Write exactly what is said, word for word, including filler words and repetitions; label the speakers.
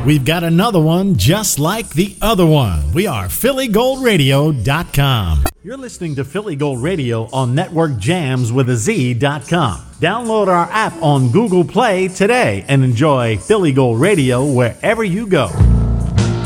Speaker 1: We've got another one just like the other one. We are Philly Gold Radio dot com. You're listening to Philly Gold Radio on Network Jams with a Z dot com. Download our app on Google Play today and enjoy Philly Gold Radio wherever you go.